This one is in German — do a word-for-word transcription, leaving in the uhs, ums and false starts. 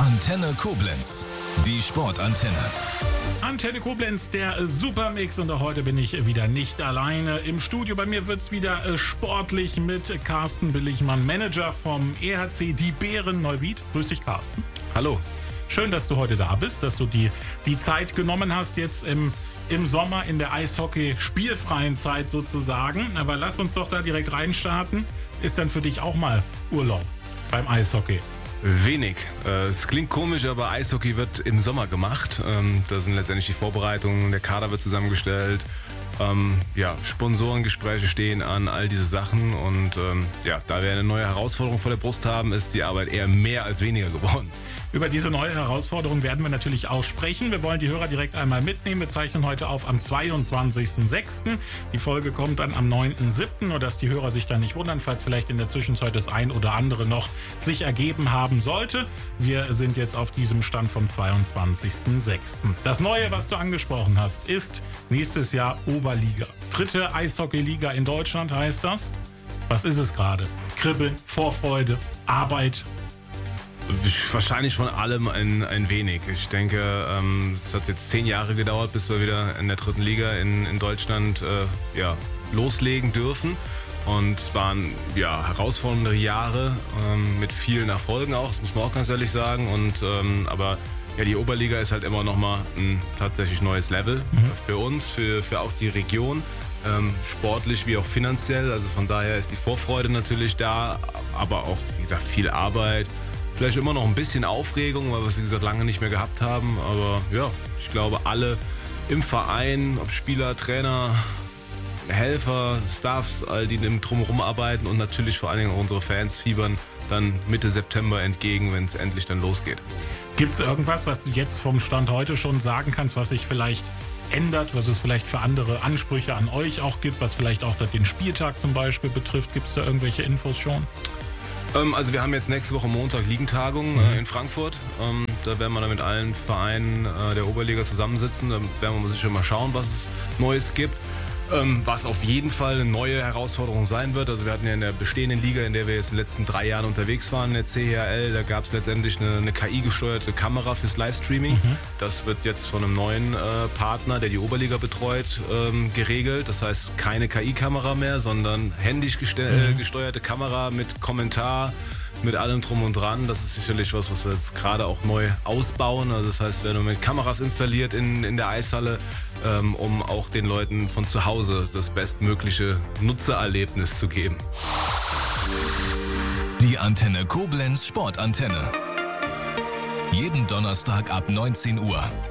Antenne Koblenz, die Sportantenne. Antenne Koblenz, der Supermix, und auch heute bin ich wieder nicht alleine im Studio. Bei mir wird's wieder sportlich mit Carsten Billigmann, Manager vom E H C Die Bären Neuwied. Grüß dich, Carsten. Hallo. Schön, dass du heute da bist, dass du die, die Zeit genommen hast, jetzt im, im Sommer in der Eishockey-spielfreien Zeit sozusagen. Aber lass uns doch da direkt reinstarten. Ist dann für dich auch mal Urlaub beim Eishockey? Wenig. Es klingt komisch, aber Eishockey wird im Sommer gemacht. Da sind letztendlich die Vorbereitungen, der Kader wird zusammengestellt. Ähm, ja, Sponsorengespräche stehen an, all diese Sachen. Und ähm, ja, da wir eine neue Herausforderung vor der Brust haben, ist die Arbeit eher mehr als weniger geworden. Über diese neue Herausforderung werden wir natürlich auch sprechen. Wir wollen die Hörer direkt einmal mitnehmen. Wir zeichnen heute auf am zweiundzwanzigsten sechsten Die Folge kommt dann am neunten siebten Nur dass die Hörer sich dann nicht wundern, falls vielleicht in der Zwischenzeit das ein oder andere noch sich ergeben haben sollte. Wir sind jetzt auf diesem Stand vom zweiundzwanzigsten sechsten Das Neue, was du angesprochen hast, ist nächstes Jahr Oberliga. Dritte Eishockey-Liga in Deutschland heißt das. Was ist es gerade? Kribbeln, Vorfreude, Arbeit? Wahrscheinlich von allem ein, ein wenig. Ich denke, ähm, es hat jetzt zehn Jahre gedauert, bis wir wieder in der dritten Liga in, in Deutschland äh, ja, loslegen dürfen. Und es waren ja, herausfordernde Jahre ähm, mit vielen Erfolgen auch, das muss man auch ganz ehrlich sagen. Und, ähm, aber ja, die Oberliga ist halt immer noch mal ein tatsächlich neues Level mhm. für uns, für, für auch die Region. Ähm, sportlich wie auch finanziell. Also von daher ist die Vorfreude natürlich da, aber auch, wie gesagt, viel Arbeit. Vielleicht immer noch ein bisschen Aufregung, weil wir es, wie gesagt, lange nicht mehr gehabt haben. Aber ja, ich glaube, alle im Verein, ob Spieler, Trainer, Helfer, Staffs, all die im Drumherum arbeiten und natürlich vor allen Dingen auch unsere Fans fiebern dann Mitte September entgegen, wenn es endlich dann losgeht. Gibt es irgendwas, was du jetzt vom Stand heute schon sagen kannst, was sich vielleicht ändert, was es vielleicht für andere Ansprüche an euch auch gibt, was vielleicht auch den Spieltag zum Beispiel betrifft? Gibt es da irgendwelche Infos schon? Also wir haben jetzt nächste Woche Montag Liegentagung äh, in Frankfurt. Ähm, da werden wir dann mit allen Vereinen äh, der Oberliga zusammensitzen. Da werden wir sicher mal schauen, was es Neues gibt. Ähm, was auf jeden Fall eine neue Herausforderung sein wird. Also wir hatten ja in der bestehenden Liga, in der wir jetzt in den letzten drei Jahren unterwegs waren, in der C H L, da gab es letztendlich eine, eine K I-gesteuerte Kamera fürs Livestreaming. Mhm. Das wird jetzt von einem neuen äh, Partner, der die Oberliga betreut, ähm, geregelt. Das heißt, keine K I-Kamera mehr, sondern händisch geste- mhm. gesteuerte Kamera mit Kommentar, mit allem drum und dran. Das ist sicherlich was, was wir jetzt gerade auch neu ausbauen. Also das heißt, wir werden mit Kameras installiert in, in der Eishalle, ähm, um auch den Leuten von zu Hause das bestmögliche Nutzererlebnis zu geben. Die Antenne Koblenz Sportantenne. Jeden Donnerstag ab neunzehn Uhr.